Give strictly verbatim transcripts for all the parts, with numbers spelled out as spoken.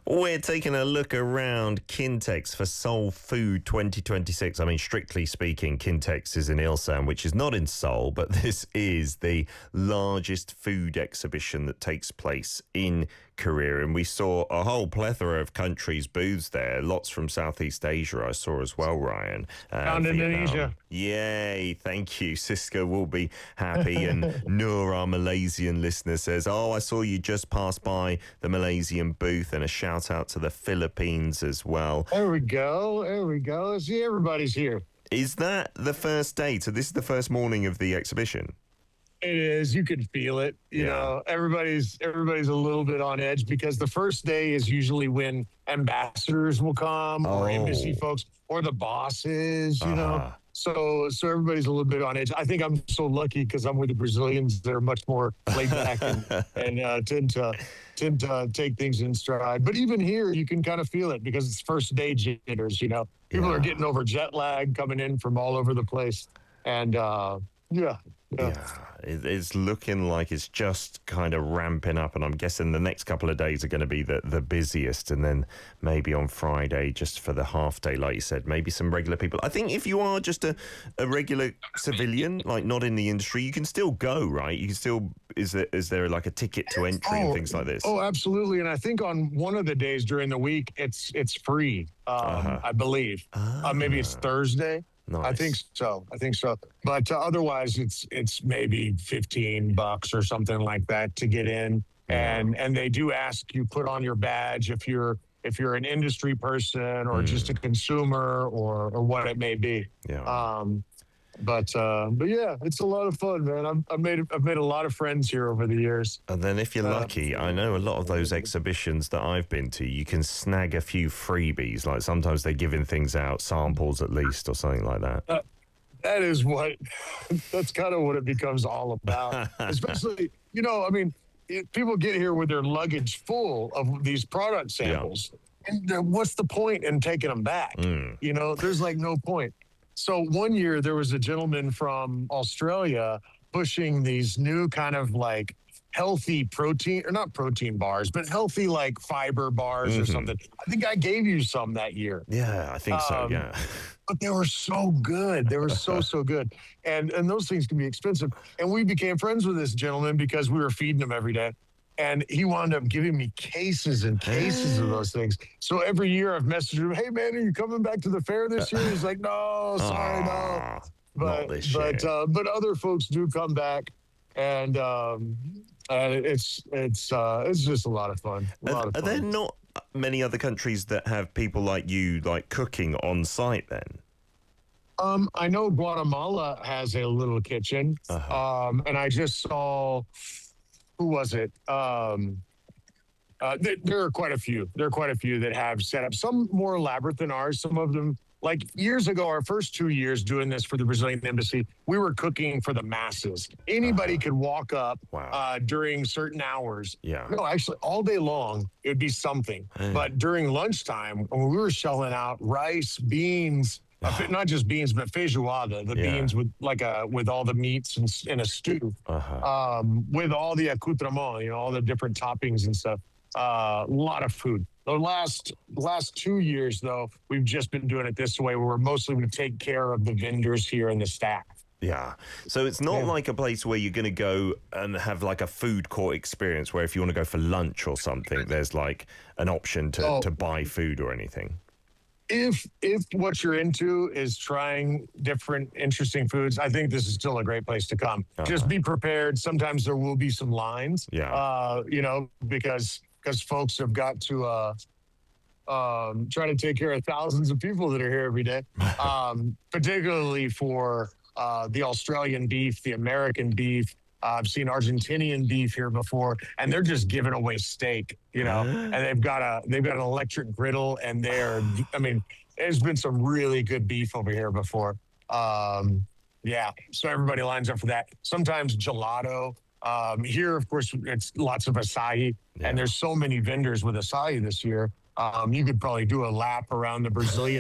We're taking a look around Kintex for Seoul Food twenty twenty-six. I mean, strictly speaking, Kintex is in Ilsan, which is not in Seoul, but this is the largest food exhibition that takes place in Korea. And we saw a whole plethora of countries' booths there, lots from Southeast Asia I saw as well, Ryan. Uh, Found Indonesia. Yay, thank you. Cisco will be happy. And Noor, our Malaysian listener, says, oh, I saw you just pass by the Malaysian booth, and a shout out to the Philippines as well. There we go. There we go. See, everybody's here. Is that the first day? So this is the first morning of the exhibition? It is. You can feel it. You Yeah. know, everybody's everybody's a little bit on edge because the first day is usually when ambassadors will come or Oh. embassy folks or the bosses, you know. Uh-huh. So so everybody's a little bit on edge. I think I'm so lucky because I'm with the Brazilians. They're much more laid back and, and uh, tend to tend to take things in stride. But even here, you can kind of feel it because it's first day jitters. You know, people Yeah. are getting over jet lag coming in from all over the place, and uh, yeah. Yeah. Yeah, it, it's looking like it's just kind of ramping up, and I'm guessing the next couple of days are going to be the, the busiest, and then maybe on Friday, just for the half day, like you said, maybe some regular people. I think if you are just a, a regular civilian, like not in the industry, you can still go, right? You can still, is there, is there like a ticket to entry and things like this? Oh, absolutely. And I think on one of the days during the week, it's it's free, um, Uh-huh. I believe. Uh, maybe it's Thursday. Nice. I think so. I think so. But uh, otherwise, it's it's maybe fifteen bucks or something like that to get in. Yeah. And and they do ask you put on your badge if you're if you're an industry person or Mm. just a consumer or or what it may be. Yeah. Um, but uh, but yeah, it's a lot of fun, man. I've, I've made I've made a lot of friends here over the years. And then if you're Uh, lucky, I know a lot of those exhibitions that I've been to, you can snag a few freebies. Like sometimes they're giving things out, samples at least, or something like that. Uh, that is what that's kind of what it becomes all about. Especially, you know, I mean, it, people get here with their luggage full of these product samples, and uh, what's the point in taking them back? Mm. You know, there's like no point. So one year there was a gentleman from Australia pushing these new kind of like healthy protein, or not protein bars, but healthy like fiber bars or Mhm. something. I think I gave you some that year. Yeah, I think so, Um, yeah. But they were so good. They were so, so good. And and those things can be expensive. And we became friends with this gentleman because we were feeding him every day. And he wound up giving me cases and cases of those things. So every year I've messaged him, hey, man, are you coming back to the fair this year? He's like, no, sorry, no. Aw, But, not this but, year. uh, but other folks do come back. And um, uh, it's it's uh, it's just a lot of fun. A lot Are, of are fun. there not many other countries that have people like you, like cooking on site then? Um, I know Guatemala has a little kitchen, Uh-huh. um, and I just saw, who was it? Um, uh, th- there are quite a few. There are quite a few that have set up. Some more elaborate than ours. Some of them, like years ago, our first two years doing this for the Brazilian embassy, we were cooking for the masses. Anybody could walk up Wow. uh, during certain hours. Yeah. No, actually, all day long it would be something. But during lunchtime, when we were shelling out rice, beans. Uh, fi- not just beans, but feijoada, the Yeah. beans with like a with all the meats and s- in a stew, Uh-huh. um, with all the accoutrement, you know, all the different toppings and stuff. A uh, lot of food. The last last two years, though, we've just been doing it this way, where mostly we take care of the vendors here and the staff. Yeah. So it's not Yeah. like a place where you're going to go and have like a food court experience where if you want to go for lunch or something, there's like an option to, Oh. to buy food or anything. If if what you're into is trying different interesting foods, I think this is still a great place to come. Just be prepared. Sometimes there will be some lines. Yeah. Uh, you know, because because folks have got to uh, um, try to take care of thousands of people that are here every day. Um, particularly for uh, the Australian beef, the American beef. Uh, I've seen Argentinian beef here before, and they're just giving away steak, you know. And they've got a they've got an electric griddle, and they're I mean, there's been some really good beef over here before. Um, yeah, so everybody lines up for that. Sometimes gelato. Um, here, of course, it's lots of acai, Yeah. and there's so many vendors with acai this year. Um, you could probably do a lap around the Brazilian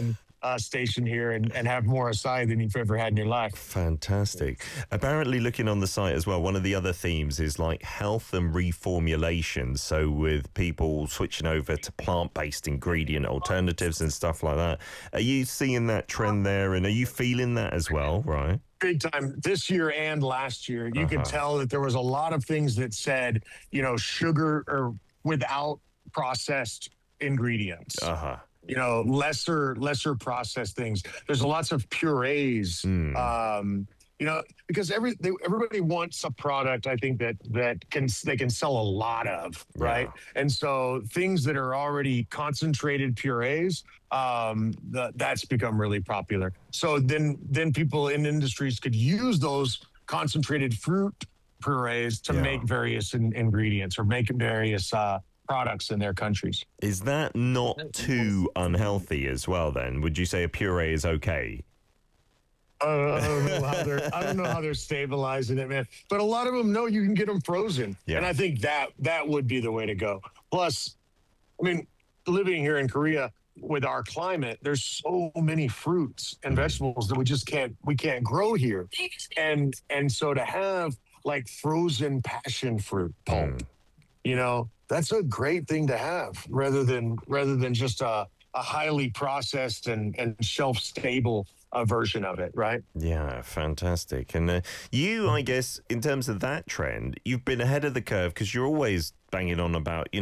uh, station here and, and have more acai than you've ever had in your life. Fantastic. Apparently, looking on the site as well, one of the other themes is like health and reformulation. So with people switching over to plant-based ingredient alternatives and stuff like that. Are you seeing that trend there? And are you feeling that as well, right? Big time this year and last year. You Uh-huh. could tell that there was a lot of things that said, you know, sugar or without processed ingredients. Uh-huh. You know, lesser lesser processed things. There's lots of purees. Mm. Um, you know, because every they, everybody wants a product. I think that that can they can sell a lot of, right? Yeah. And so things that are already concentrated purees, um, the, that's become really popular. So then then people in industries could use those concentrated fruit purees to Yeah. make various in, ingredients or make various uh, products in their countries. Is that not too unhealthy as well then? Would you say a puree is okay? Uh, I don't know how they're. I don't know how they're stabilizing it, man. But a lot of them know you can get them frozen, Yeah. and I think that that would be the way to go. Plus, I mean, living here in Korea with our climate, there's so many fruits and vegetables that we just can't we can't grow here, and and so to have like frozen passion fruit pulp, Mm. you know, that's a great thing to have rather than rather than just a, a highly processed and and shelf stable a version of it, right? Yeah, fantastic. And uh, you, I guess, in terms of that trend, you've been ahead of the curve because you're always banging on about, you